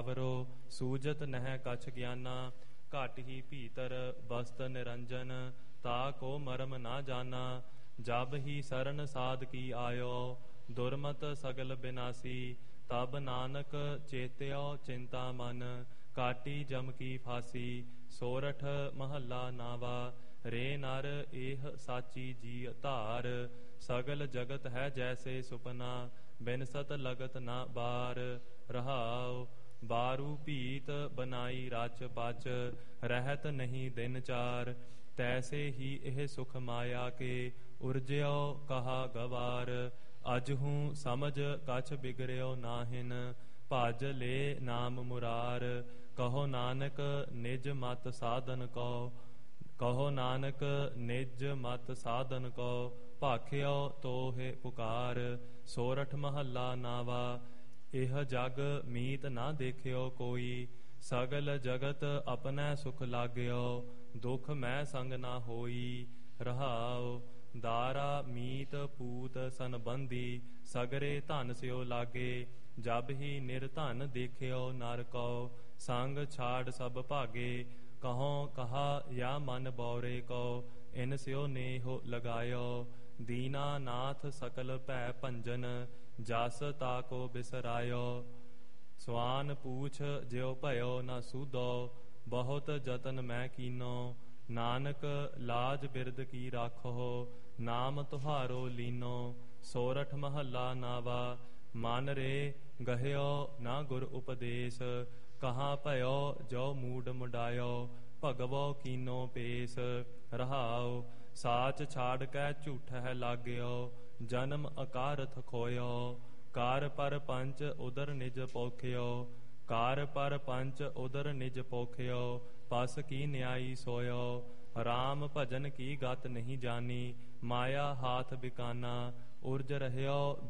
ਵਰੋ ਸੂਜਤ ਨਹਿ ਕਛ ਗਿਆਨਾ ਘਟ ਹੀ ਭੀਤਰ ਬਸਤ ਨਿਰੰਜਨ ਤਾ ਕੋ ਮਰਮ ਨਾ ਜਾਨਾ ਜਬ ਹੀ ਸਰਨ ਸਾਧ ਕੀ ਆਇਓ ਦੁਰਮਤ ਸਗਲ ਬਿਨਾਸੀ ਤਬ ਨਾਨਕ ਚੇਤਿਓ ਚਿੰਤਾ ਮਨ ਕਾਟੀ ਜਮ ਕੀ ਫਾਸੀ ਸੋਰਠ ਮਹੱਲਾ ਨਾਵਾ ਰੇ ਨਰ ਇਹ ਸਾਚੀ ਜੀ ਧਾਰ ਸਗਲ ਜਗਤ ਹੈ ਜੈਸੇ ਸੁਪਨਾ ਬਿਨਸਤ ਲਗਤ ਨਾ ਬਾਰ ਰਹਾਉ ਬਾਰੂ ਭੀਤ ਬਨਾਈ ਰਚ ਪਚ ਰਹਿਤ ਨਹੀਂ ਦਿਨ ਚਾਰ ਤੈਸੇ ਹੀ ਇਹ ਸੁਖ ਮਾਇਆ ਕੇ ਉਰਜਿਓ ਕਹਾ ਗਵਾਰ ਅਜਹੂ ਸਮਝ ਕਛ ਬਿਗੜਿਓ ਨਾਹਿਨ ਭਜ ਲੈ ਨਾਮ ਮੁਰਾਰ ਕਹੋ ਨਾਨਕ ਨਿਜ ਮਤ ਸਾਧਨ ਕੋ ਕਹੋ ਨਾਨਕ ਨਿਜ ਮਤ ਸਾਧਨ ਕੋ ਭਾਖਿਓ ਤੋਹਿ ਪੁਕਾਰ ਸੋਰਠ ਮਹੱਲਾ ਨਾਵਾ ਇਹ ਜਗ ਮੀਤ ਨਾ ਦੇਖਿਓ ਕੋਈ ਸਗਲ ਜਗਤ ਆਪਣਾ ਸੁਖ ਲਾਗਿਓ ਦੁਖ ਮੈਂ ਸੰਗ ਨਾ ਹੋਈ ਰਹਾਉ ਦਾਰਾ ਮੀਤ ਪੂਤ ਸੰਬੰਧੀ ਸਗਰੇ ਧਨ ਸਿਓ ਲਾਗੇ ਜਬ ਹੀ ਨਿਰਧਨ ਦੇਖਿਓ ਨਰ ਕੋ ਸੰਗ ਛਾੜ ਸਭ ਭਾਗੇ ਕਹੋ ਕਹਾ ਯਾ ਮਨ ਬੌਰੇ ਕੋ ਇਨ ਸਿਓ ਨੇਹੁ ਲਗਾਇਓ ਦੀਨਾ ਨਾਥ ਸਕਲ ਭੈ ਭੰਜਨ ਜਸ ਤਾਕੋ ਬਿਸਰਾਇਓ ਸਵਾਨ ਪੂਛ ਜਿਉ ਭਇਓ ਨ ਸੂਦੋ ਬਹੁਤ ਜਤਨ ਮੈਂ ਕੀਨੋ ਨਾਨਕ ਲਾਜ ਬਿਰਦ ਕੀ ਰਾਖੋ ਨਾਮ ਤੁਹਾਰੋ ਲੀਨੋ ਸੋਰਠ ਮਹੱਲਾ ਨਾਵਾ ਮਨ ਰੇ ਗਹਿਓ ਨਾ ਗੁਰ ਉਪਦੇਸ਼ ਕਹਾਂ ਭਇਓ ਜੋ ਮੂਡ ਮੁਡਾਇਓ ਭਗਵੋ ਕੀਨੋ ਪੇਸ ਰਹਾਉ ਸਾਚ ਛਾੜ ਕੈ ਝੂਠ ਹੈ ਲਾਗਿਓ ਜਨਮ ਅਕਾਰਥ ਖੋਇਓ ਕਾਰ ਪਰ ਪੰਚ ਉਦਰ ਨਿਜ ਪੋਖਿਓ ਕਾਰ ਪਰ ਪੰਚ ਉਦਰ ਨਿਜ ਪੋਖਿਓ ਪਸ ਕੀ ਨਿਆਈ ਸੋਇਓ ਰਾਮ ਭਜਨ ਕੀ ਗਤ ਨਹੀਂ ਜਾਨੀ ਮਾਇਆ ਹਾਥ ਬਿਕਾਨਾ ਉਰਜ ਰਹਿਓ